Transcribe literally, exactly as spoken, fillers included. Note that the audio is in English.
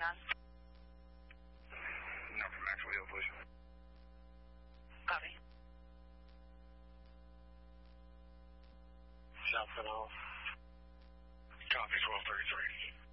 on? No, from Maxwell Hill, please. Copy. South and off. Copy, twelve thirty-three.